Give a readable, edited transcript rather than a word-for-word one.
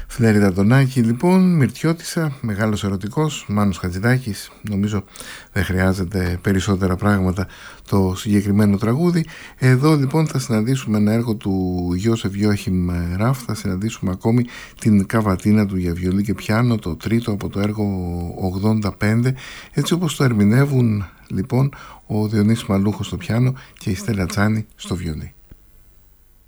Φλέριντα Αντωνάκη, λοιπόν, Μυρτιώτισσα, μεγάλος ερωτικός, Μάνος Χατζηδάκης. Νομίζω δεν χρειάζεται περισσότερα πράγματα το συγκεκριμένο τραγούδι. Εδώ λοιπόν θα συναντήσουμε ένα έργο του Γιώσεφ Γιόαχιμ Ραφ, θα συναντήσουμε ακόμη την καβατίνα του για βιολί και πιάνο, το τρίτο από το έργο 85, έτσι όπως το ερμηνεύουν λοιπόν ο Διονύσης Μαλούχος στο πιάνο και η Στέλλα Τσάνη στο βιολί.